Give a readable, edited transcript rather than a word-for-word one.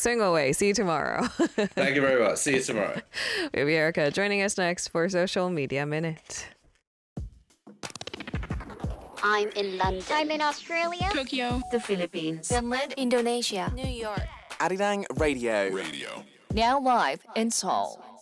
swing away. See you tomorrow. Thank you very much. See you tomorrow. We have Erica joining us next for Social Media Minute. I'm in London. I'm in Australia. Tokyo. The Philippines. Finland. Indonesia. New York. Arirang Radio. Radio. Now live in Seoul.